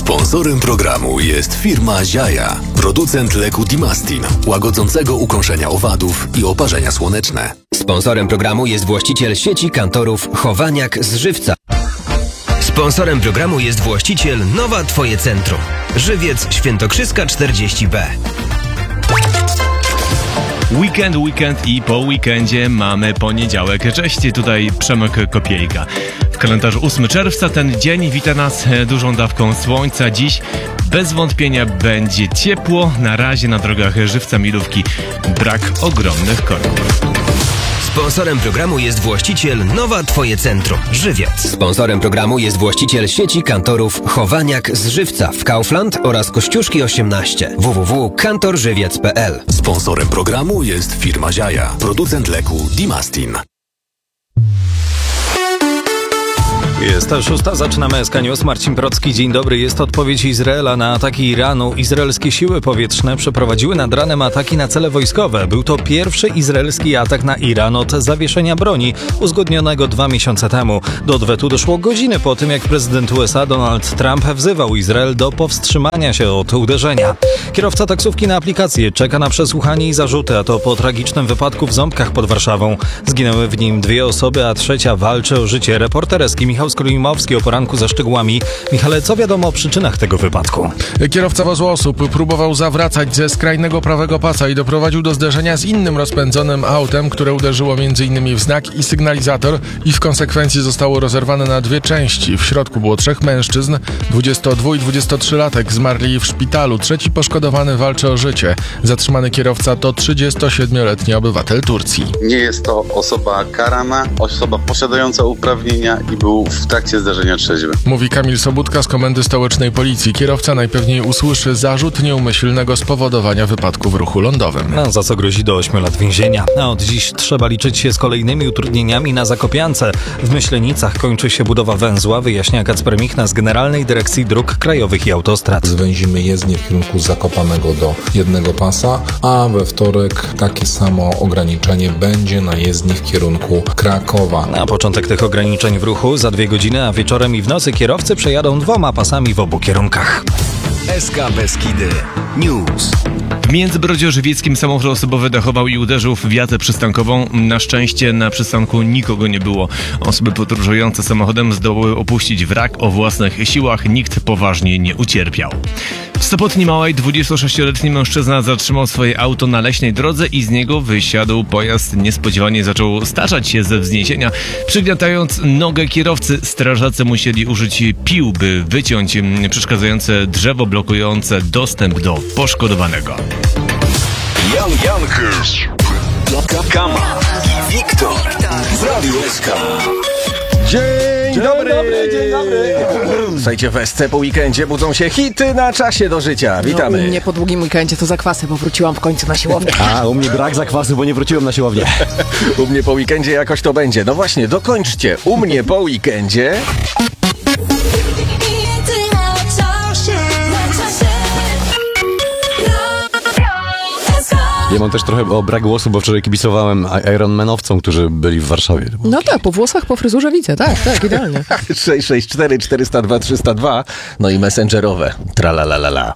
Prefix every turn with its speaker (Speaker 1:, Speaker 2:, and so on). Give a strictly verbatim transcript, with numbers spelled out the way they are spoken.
Speaker 1: Sponsorem programu jest firma Ziaja, producent leku Dimastin, łagodzącego ukąszenia owadów i oparzenia słoneczne.
Speaker 2: Sponsorem programu jest właściciel sieci kantorów Chowaniak z Żywca. Sponsorem programu jest właściciel Nowa Twoje Centrum. Żywiec Świętokrzyska czterdzieści B.
Speaker 3: Weekend, weekend i po weekendzie mamy poniedziałek. Cześć, tutaj Przemek Kopiejka. W kalendarzu ósmego czerwca ten dzień wita nas dużą dawką słońca. Dziś bez wątpienia będzie ciepło. Na razie na drogach Żywca Milówki brak ogromnych korków.
Speaker 2: Sponsorem programu jest właściciel Nowa Twoje Centrum. Żywiec. Sponsorem programu jest właściciel sieci kantorów Chowaniak z Żywca w Kaufland oraz Kościuszki osiemnaście. w w w kropka kantor żywiec kropka p l.
Speaker 1: Sponsorem programu jest firma Ziaja, producent leku Dimastin.
Speaker 4: Jest ta szósta, zaczynamy S K News. Marcin Procki, dzień dobry. Jest odpowiedź Izraela na ataki Iranu. Izraelskie siły powietrzne przeprowadziły nad ranem ataki na cele wojskowe. Był to pierwszy izraelski atak na Iran od zawieszenia broni, uzgodnionego dwa miesiące temu. Do odwetu doszło godziny po tym, jak prezydent U S A Donald Trump wzywał Izrael do powstrzymania się od uderzenia. Kierowca taksówki na aplikację czeka na przesłuchanie i zarzuty, a to po tragicznym wypadku w Ząbkach pod Warszawą. Zginęły w nim dwie osoby, a trzecia walczy o życie. Reporter S K Michał Skolimowski o poranku za szczegółami. Michale, co wiadomo o przyczynach tego wypadku?
Speaker 5: Kierowca wozu osób próbował zawracać ze skrajnego prawego pasa i doprowadził do zderzenia z innym rozpędzonym autem, które uderzyło m.in. w znak i sygnalizator i w konsekwencji zostało rozerwane na dwie części. W środku było trzech mężczyzn, dwudziestodwu- i dwudziestotrzylatek zmarli w szpitalu. Trzeci poszkodowany walczy o życie. Zatrzymany kierowca to trzydziestosiedmioletni obywatel Turcji.
Speaker 6: Nie jest to osoba karana, osoba posiadająca uprawnienia i był w trakcie zdarzenia trzeźwy.
Speaker 5: Mówi Kamil Sobudka z Komendy Stołecznej Policji. Kierowca najpewniej usłyszy zarzut nieumyślnego spowodowania wypadku w ruchu lądowym.
Speaker 4: No, za co grozi do ośmiu lat więzienia. A od dziś trzeba liczyć się z kolejnymi utrudnieniami na Zakopiance. W Myślenicach kończy się budowa węzła, wyjaśnia Kacper Michna z Generalnej Dyrekcji Dróg Krajowych i Autostrad.
Speaker 7: Zwęzimy jezdnię w kierunku Zakopanego do jednego pasa, a we wtorek takie samo ograniczenie będzie na jezdni w kierunku Krakowa.
Speaker 4: Na początek tych ograniczeń w ruchu za dwie godziny, a wieczorem i w nocy kierowcy przejadą dwoma pasami w obu kierunkach.
Speaker 2: S K Beskidy News.
Speaker 3: W Międzybrodzie Żywieckim samochód osobowy dachował i uderzył w wiatę przystankową. Na szczęście na przystanku nikogo nie było. Osoby podróżujące samochodem zdołały opuścić wrak o własnych siłach. Nikt poważnie nie ucierpiał. W Sopotni Małej dwudziestosześcioletni mężczyzna zatrzymał swoje auto na leśnej drodze i z niego wysiadł. Pojazd niespodziewanie zaczął staczać się ze wzniesienia, przygniatając nogę kierowcy. Strażacy musieli użyć pił, by wyciąć przeszkadzające drzewo blokujące dostęp do poszkodowanego.
Speaker 1: Jan Jankers, Kama i Wiktor w Radiu S K.
Speaker 8: Dzień, dzień dobry. dobry, dzień dobry. Słuchajcie, w S C po weekendzie budzą się hity na czasie do życia. Witamy.
Speaker 9: No, u mnie po długim weekendzie to zakwasy, bo wróciłam w końcu na siłownię.
Speaker 8: A, u mnie brak zakwasu, bo nie wróciłem na siłownię. U mnie po weekendzie jakoś to będzie. No właśnie, dokończcie. U mnie po weekendzie...
Speaker 10: Ja mam też trochę o brak głosu, bo wczoraj kibicowałem Ironmanowcom, którzy byli w Warszawie.
Speaker 9: No tak, po włosach, po fryzurze widzę, tak, tak, idealnie.
Speaker 8: sześć sześć cztery cztery zero dwa trzy zero dwa, no i messengerowe, tralalalala.